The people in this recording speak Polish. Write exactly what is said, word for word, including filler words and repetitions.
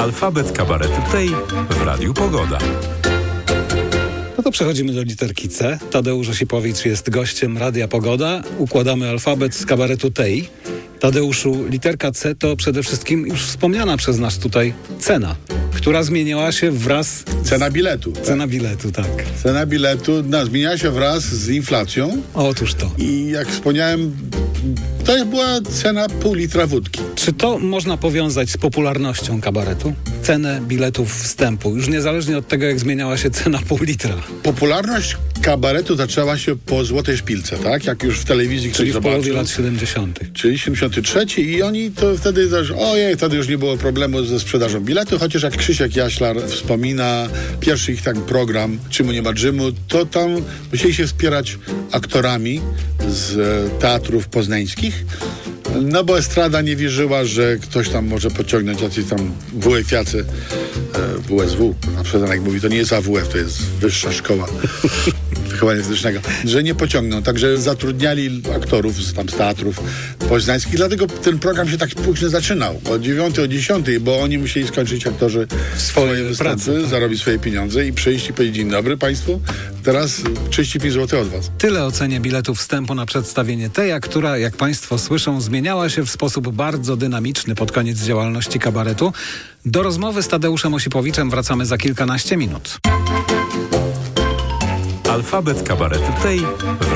Alfabet kabaretu tej w Radiu Pogoda. No to przechodzimy do literki C. Tadeusz Osipowicz jest gościem Radia Pogoda. Układamy alfabet z kabaretu tej. Tadeuszu, literka C to przede wszystkim już wspomniana przez nas tutaj cena, która zmieniała się wraz... Cena biletu. Cena tak. biletu, tak. Cena biletu no, zmieniała się wraz z inflacją. Otóż to. I jak wspomniałem, to była cena pół litra wódki. Czy to można powiązać z popularnością kabaretu? Cenę biletów wstępu, już niezależnie od tego, jak zmieniała się cena pół litra. Popularność kabaretu zaczęła się po Złotej Szpilce, tak? Jak już w telewizji Czyli ktoś w połowie zobaczył. lat siedemdziesiątych. Czyli siedemdziesiąty trzeci i oni to wtedy też, ojej, wtedy już nie było problemu ze sprzedażą biletu, chociaż jak Krzysiek Jaślar wspomina, pierwszy ich tak program, Czymu nie ma dżymu, to tam musieli się wspierać aktorami z e, teatrów poznańskich, no bo estrada nie wierzyła, że ktoś tam może pociągnąć jacyś tam W F-iacy, e, W S W, a Przedanek mówi, to nie jest A W F, to jest Wyższa Szkoła Wychowania Fizycznego, że nie pociągną, także zatrudniali aktorów z tam z teatrów poznańskich, dlatego ten program się tak późno zaczynał, o dziewiątej, o dziesiątej, bo oni musieli skończyć aktorzy swoje, swoje występy, prace, tak. zarobić swoje pieniądze i przyjść i powiedzieć: dzień dobry państwu, teraz trzydzieści pięć złotych od was. Tyle o cenie biletu wstępu na przedstawienie Teja, która, jak państwo słyszą, zmieniała się w sposób bardzo dynamiczny pod koniec działalności kabaretu. Do rozmowy z Tadeuszem Osipowiczem wracamy za kilkanaście minut. Alfabet kabaretu tej w